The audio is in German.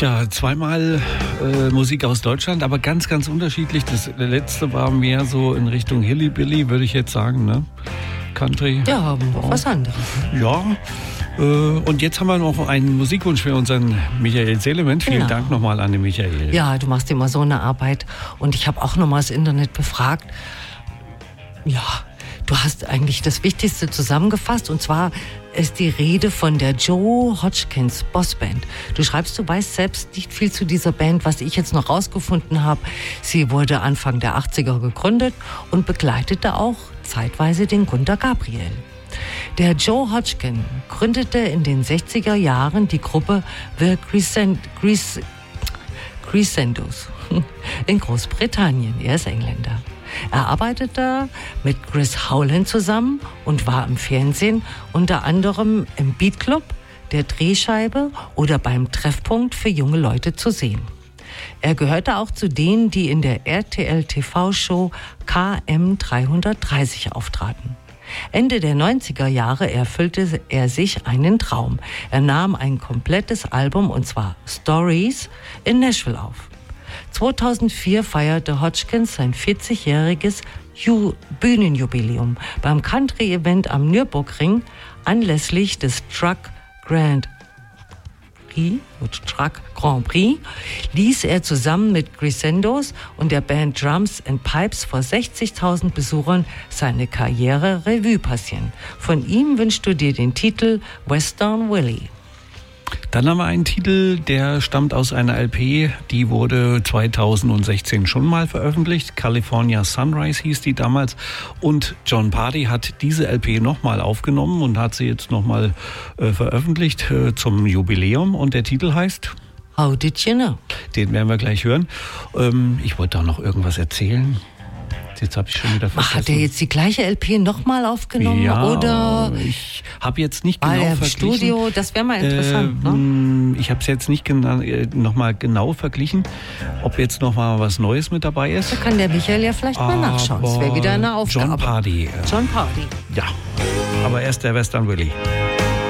Tja, zweimal Musik aus Deutschland, aber ganz, ganz unterschiedlich. Das letzte war mehr so in Richtung Hillybilly, würde ich jetzt sagen, ne? Country. Ja, was anderes. Ja. Und jetzt haben wir noch einen Musikwunsch für unseren Michael Seelement. Vielen Dank nochmal an den Michael. Ja, du machst immer so eine Arbeit. Und ich habe auch nochmal das Internet befragt. Ja, du hast eigentlich das Wichtigste zusammengefasst. Und zwar ist die Rede von der Joe Hodgkins Bossband. Du schreibst, du weißt selbst nicht viel zu dieser Band. Was ich jetzt noch rausgefunden habe, sie wurde Anfang der 80er gegründet und begleitete auch zeitweise den Gunter Gabriel. Der Joe Hodgkin gründete in den 60er Jahren die Gruppe The Crescendos in Großbritannien. Er ist Engländer. Er arbeitete mit Chris Howland zusammen und war im Fernsehen unter anderem im Beat Club, der Drehscheibe oder beim Treffpunkt für junge Leute zu sehen. Er gehörte auch zu denen, die in der RTL-TV-Show KM 330 auftraten. Ende der 90er Jahre erfüllte er sich einen Traum. Er nahm ein komplettes Album, und zwar Stories, in Nashville auf. 2004 feierte Hodgkins sein 40-jähriges Bühnenjubiläum beim Country-Event am Nürburgring anlässlich des Truck Grand Prix ließ er zusammen mit Crescendos und der Band Drums and Pipes vor 60.000 Besuchern seine Karriere Revue passieren. Von ihm wünschst du dir den Titel Western Willie. Dann haben wir einen Titel, der stammt aus einer LP, die wurde 2016 schon mal veröffentlicht. California Sunrise hieß die damals. Und Jon Pardi hat diese LP nochmal aufgenommen und hat sie jetzt nochmal veröffentlicht zum Jubiläum. Und der Titel heißt? How Did You Know? Den werden wir gleich hören. Ich wollte da noch irgendwas erzählen. Jetzt habe ich schon wieder vergessen. Hat er jetzt die gleiche LP nochmal aufgenommen? Ja, oder ich habe jetzt nicht genau verglichen. Studio, das wäre mal interessant. Ne? Ich habe es jetzt nicht nochmal genau verglichen, ob jetzt nochmal was Neues mit dabei ist. Da kann der Michael ja vielleicht mal nachschauen. Das wäre wieder eine Aufgabe. Jon Pardi. Jon Pardi. Ja, aber erst der Western Willie.